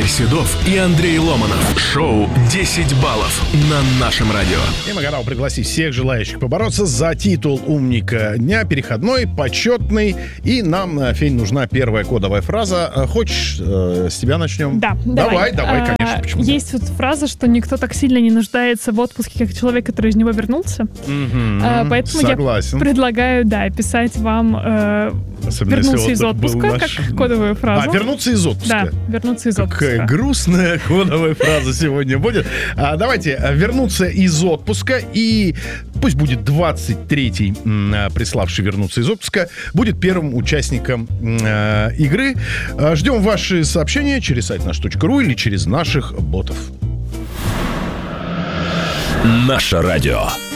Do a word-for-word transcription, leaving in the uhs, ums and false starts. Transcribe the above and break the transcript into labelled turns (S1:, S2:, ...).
S1: Игорь Седов и Андрей Ломанов. Шоу «десять баллов» на нашем радио.
S2: И мы готовы пригласить всех желающих побороться за титул умника дня. Переходной, почетный. И нам, Фень, нужна первая кодовая фраза. Хочешь, э, с тебя начнем?
S3: Да,
S2: давай. Давай, давай,
S3: а,
S2: конечно. Почему
S3: есть вот фраза, что никто так сильно не нуждается в отпуске, как человек, который из него вернулся.
S2: Угу,
S3: а, поэтому
S2: согласен.
S3: я предлагаю, да, писать вам э, «вернуться из отпуска»
S2: наш...
S3: как кодовую фразу.
S2: А, «вернуться из отпуска».
S3: Да, «вернуться из отпуска».
S2: Какая грустная кодовая фраза сегодня будет. А, давайте, «вернуться из отпуска». И пусть будет двадцать третий, приславший «вернуться из отпуска», будет первым участником э, игры. Ждем ваши сообщения через сайт наш точка ру или через наших ботов.
S1: Наше радио.